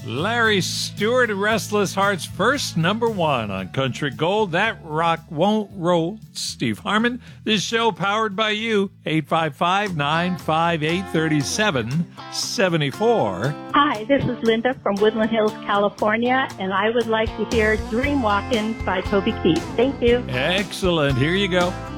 Larry Stewart, Restless Hearts, first number one on Country Gold. That rock won't roll. Steve Harmon. This show powered by you. 855-958-3774. Hi, this is Linda from Woodland Hills, California, and I would like to hear Dream Walkin' by Toby Keith. Thank you. Excellent. Here you go.